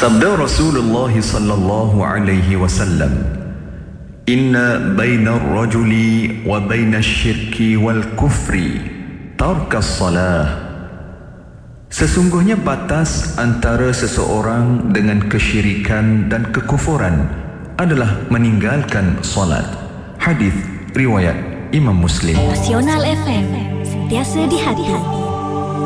Sabda Rasulullah sallallahu alaihi wasallam, "Inna baina ar-rajuli wa baina asy-syirki wal kufri tarkas salah." Sesungguhnya batas antara seseorang dengan kesyirikan dan kekufuran adalah meninggalkan solat. Hadis riwayat Imam Muslim. Nasional FM, sentiasa di hati.